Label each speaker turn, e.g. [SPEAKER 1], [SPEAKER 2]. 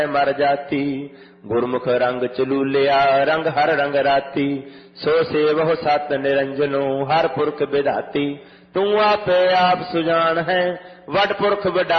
[SPEAKER 1] मर जाती। गुरमुख रंग चलूलिया रंग हर रंग राती। सो सेवह सत निरंजनो हर पुरख विधाती। तू आपे आप सुजान है वड पुरख